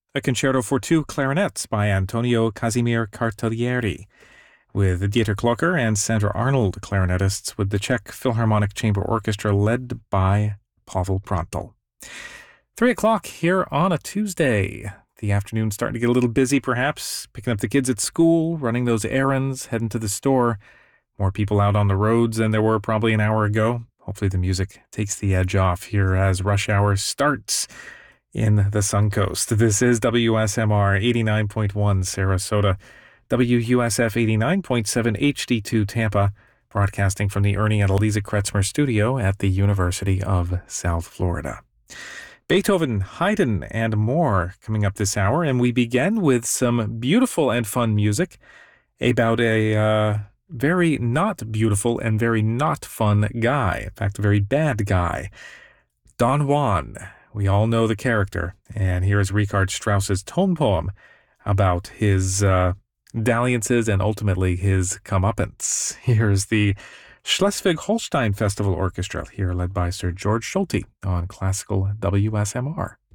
a concerto for two clarinets by Antonio Casimir Cartaglieri, with Dieter Klocker and Sandra Arnold clarinetists, with the Czech Philharmonic Chamber Orchestra led by Pavel Prantl. 3 o'clock here on a Tuesday. The afternoon's starting to get a little busy, perhaps, picking up the kids at school, running those errands, heading to the store. More people out on the roads than there were probably an hour ago. Hopefully the music takes the edge off here as rush hour starts in the Suncoast. This is WSMR 89.1 Sarasota, WUSF 89.7 HD2 Tampa, broadcasting from the Ernie and Eliza Kretzmer studio at the University of South Florida. Beethoven, Haydn, and more coming up this hour, and we begin with some beautiful and fun music about a very not beautiful and very not fun guy. In fact, a very bad guy. Don Juan. We all know the character, and here is Richard Strauss's tone poem about his dalliances and ultimately his comeuppance. Here's the Schleswig-Holstein Festival Orchestra, here led by Sir George Solti on Classical WSMR.